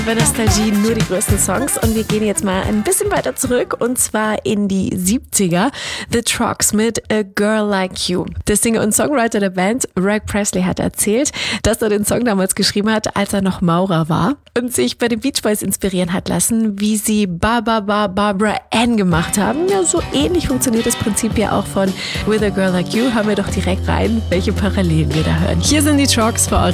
Bei Nostalgie nur die größten Songs und wir gehen jetzt mal ein bisschen weiter zurück und zwar in die 70er. The Trucks mit A Girl Like You. Der Singer und Songwriter der Band, Rick Presley, hat erzählt, dass er den Song damals geschrieben hat, als er noch Maurer war und sich bei den Beach Boys inspirieren hat lassen, wie sie Barbara Ann gemacht haben. Ja, so ähnlich funktioniert das Prinzip ja auch von With A Girl Like You. Hören wir doch direkt rein, welche Parallelen wir da hören. Hier sind die Trucks für eure